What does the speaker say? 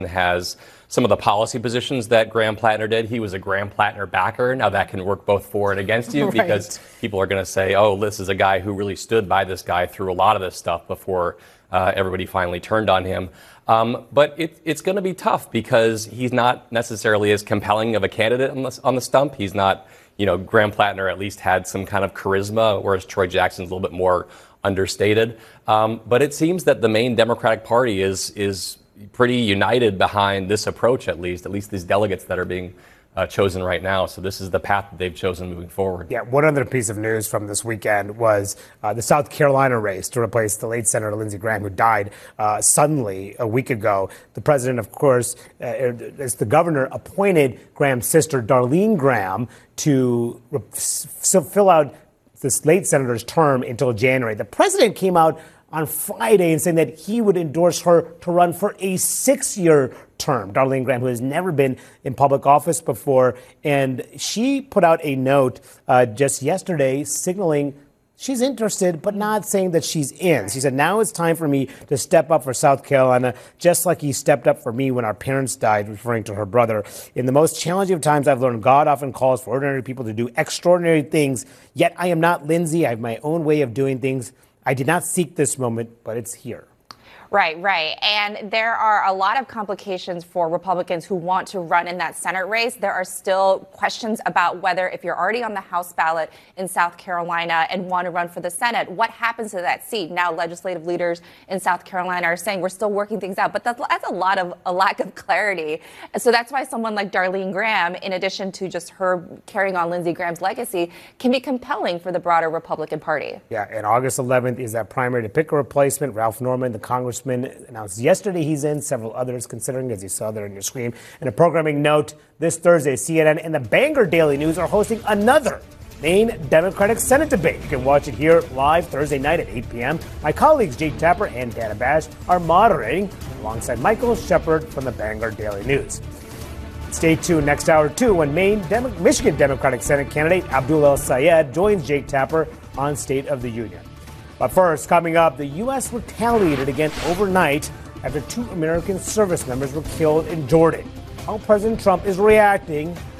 has some of the policy positions that Graham Plattner did. He was a Graham Plattner backer. Now that can work both for and against you because people are going to say, oh, this is a guy who really stood by this guy through a lot of this stuff before everybody finally turned on him. But it's going to be tough because he's not necessarily as compelling of a candidate on the stump. He's not, Graham Plattner at least had some kind of charisma, whereas Troy Jackson's a little bit more understated. But it seems that the main Democratic Party is pretty united behind this approach, at least these delegates that are being chosen right now. So this is the path that they've chosen moving forward. Yeah, one other piece of news from this weekend was the South Carolina race to replace the late Senator Lindsey Graham, who died suddenly a week ago. The president, of course, as the governor, appointed Graham's sister, Darlene Graham, to fill out this late senator's term until January. The president came out on Friday and saying that he would endorse her to run for a 6-year term. Darlene Graham, who has never been in public office before, and she put out a note just yesterday signaling she's interested, but not saying that she's in. She said, now it's time for me to step up for South Carolina, just like he stepped up for me when our parents died, referring to her brother. In the most challenging of times, I've learned God often calls for ordinary people to do extraordinary things, yet I am not Lindsey. I have my own way of doing things. I did not seek this moment, but it's here. Right. And there are a lot of complications for Republicans who want to run in that Senate race. There are still questions about whether, if you're already on the House ballot in South Carolina and want to run for the Senate, what happens to that seat? Now, legislative leaders in South Carolina are saying we're still working things out, but that's a lack of clarity. So that's why someone like Darlene Graham, in addition to just her carrying on Lindsey Graham's legacy, can be compelling for the broader Republican Party. Yeah, and August 11th is that primary to pick a replacement. Ralph Norman, the congressman, announced yesterday he's in, several others considering, as you saw there on your screen. And a programming note, this Thursday, CNN and the Bangor Daily News are hosting another Maine Democratic Senate debate. You can watch it here live Thursday night at 8 p.m. My colleagues Jake Tapper and Dana Bash are moderating alongside Michael Shepard from the Bangor Daily News. Stay tuned next hour, too, when Michigan Democratic Senate candidate Abdul El-Sayed joins Jake Tapper on State of the Union. But first, coming up, the U.S. retaliated again overnight after 2 American service members were killed in Jordan. How President Trump is reacting